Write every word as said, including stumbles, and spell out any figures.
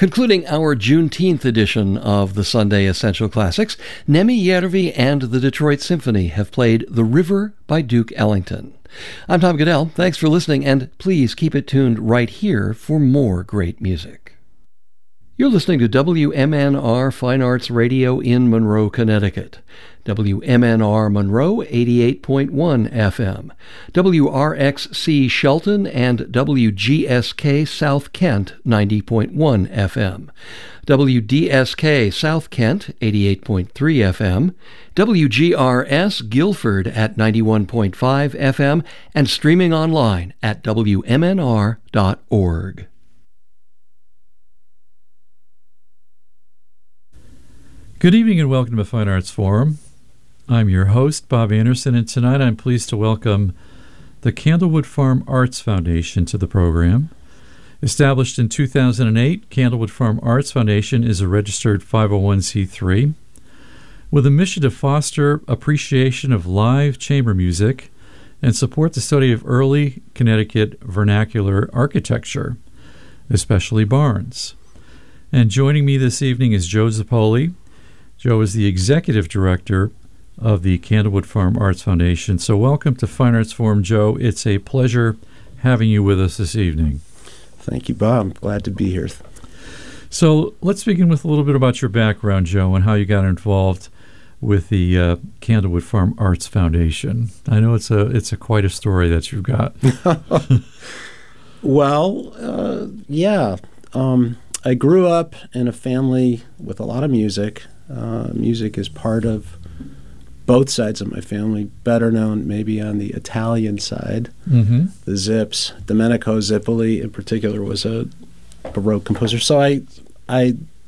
Concluding our Juneteenth edition of the Sunday Essential Classics, Nemi Järvi and the Detroit Symphony have played The River by Duke Ellington. I'm Tom Goodell. Thanks for listening, and please keep it tuned right here for more great music. You're listening to W M N R Fine Arts Radio in Monroe, Connecticut. W M N R Monroe, eighty-eight point one F M. W R X C Shelton and W G S K South Kent, ninety point one F M. W D S K South Kent, eighty-eight point three F M. W G R S Guilford at ninety-one point five F M. And streaming online at W M N R dot org. Good evening and welcome to Fine Arts Forum. I'm your host, Bob Anderson, and tonight I'm pleased to welcome the Candlewood Farm Arts Foundation to the program. Established in two thousand eight, Candlewood Farm Arts Foundation is a registered five oh one c three with a mission to foster appreciation of live chamber music and support the study of early Connecticut vernacular architecture, especially barns. And joining me this evening is Joe Zappoli. Joe is the executive director of the Candlewood Farm Arts Foundation. So welcome to Fine Arts Forum, Joe. It's a pleasure having you with us this evening. Thank you, Bob. I'm glad to be here. So let's begin with a little bit about your background, Joe, and how you got involved with the uh, Candlewood Farm Arts Foundation. I know it's a it's a quite a story that you've got. Well, uh, yeah. Um, I grew up in a family with a lot of music. Uh, music is part of both sides of my family, better known maybe on the Italian side. Mm-hmm. The Zips, Domenico Zippoli in particular was a Baroque composer. So I I